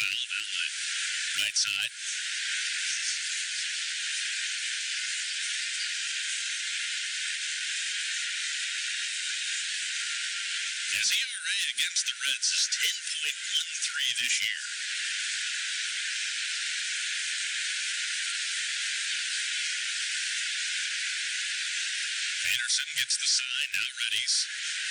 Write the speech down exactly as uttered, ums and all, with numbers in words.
foul down the right side. His E R A against the Reds is ten point one three this year. Anderson gets the sign, now readies.